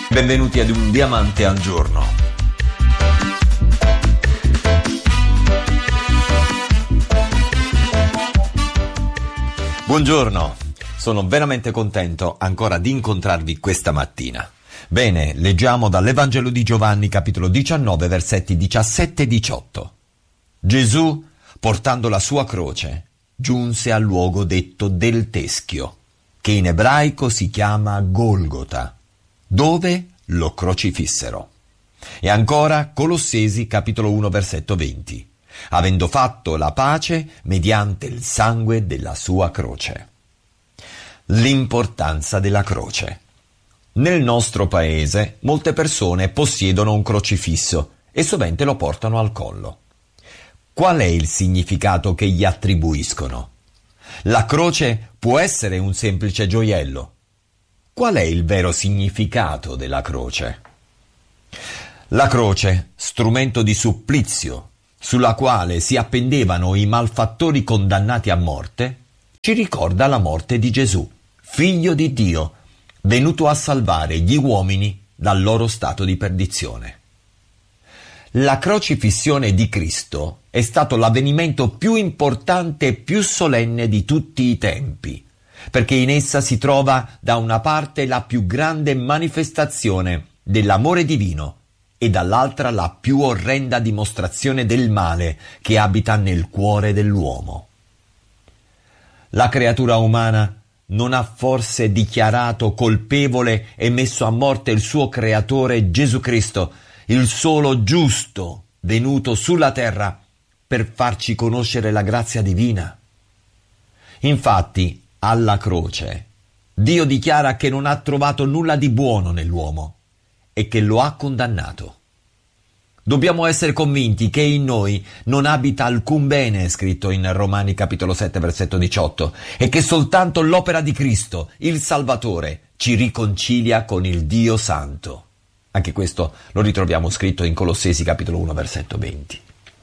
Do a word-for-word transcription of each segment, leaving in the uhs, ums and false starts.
Benvenuti ad Un Diamante al Giorno. Buongiorno, sono veramente contento ancora di incontrarvi questa mattina. Bene, leggiamo dall'Evangelo di Giovanni, capitolo diciannove, versetti diciassette e diciotto. Gesù, portando la sua croce, giunse al luogo detto del Teschio, che in ebraico si chiama Golgota, dove lo crocifissero. E ancora Colossesi capitolo uno versetto venti, avendo fatto la pace mediante il sangue della sua croce. L'importanza della croce. Nel nostro paese molte persone possiedono un crocifisso e sovente lo portano al collo. Qual è il significato che gli attribuiscono? La croce può essere un semplice gioiello. Qual è il vero significato della croce? La croce, strumento di supplizio, sulla quale si appendevano i malfattori condannati a morte, ci ricorda la morte di Gesù, figlio di Dio, venuto a salvare gli uomini dal loro stato di perdizione. La crocifissione di Cristo è stato l'avvenimento più importante e più solenne di tutti i tempi, perché in essa si trova da una parte la più grande manifestazione dell'amore divino e dall'altra la più orrenda dimostrazione del male che abita nel cuore dell'uomo. La creatura umana non ha forse dichiarato colpevole e messo a morte il suo creatore Gesù Cristo, il solo giusto venuto sulla terra per farci conoscere la grazia divina? Infatti, alla croce, Dio dichiara che non ha trovato nulla di buono nell'uomo e che lo ha condannato. Dobbiamo essere convinti che in noi non abita alcun bene, scritto in Romani capitolo sette versetto diciotto, e che soltanto l'opera di Cristo, il Salvatore, ci riconcilia con il Dio Santo. Anche questo lo ritroviamo scritto in Colossesi capitolo uno versetto venti.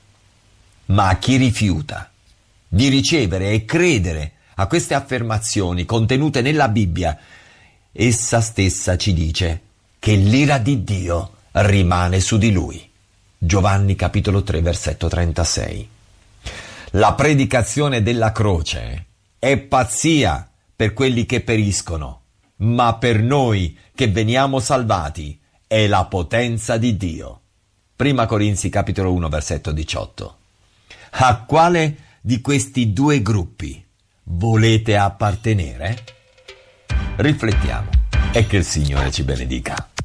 Ma a chi rifiuta di ricevere e credere a queste affermazioni contenute nella Bibbia, essa stessa ci dice che l'ira di Dio rimane su di lui. Giovanni capitolo tre versetto trentasei. La predicazione della croce è pazzia per quelli che periscono, ma per noi che veniamo salvati è la potenza di Dio. Prima Corinzi capitolo uno versetto diciotto. A quale di questi due gruppi volete appartenere? Riflettiamo e che il Signore ci benedica.